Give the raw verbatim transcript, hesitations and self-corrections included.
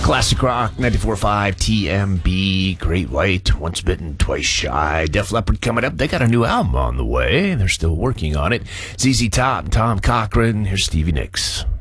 Classic Rock, ninety-four point five T M B, Great White, Once Bitten, Twice Shy. Def Leppard coming up. They got a new album on the way. They're still working on it. Z Z Top, Tom Cochrane. Here's Stevie Nicks.